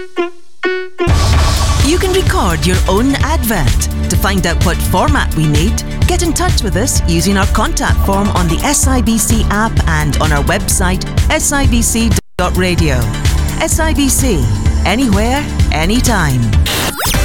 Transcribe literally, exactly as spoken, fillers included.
You can record your own advert. To find out what format we need, get in touch with us using our contact form on the S I B C app and on our website s i b c dot radio. S I B C, anywhere, anytime.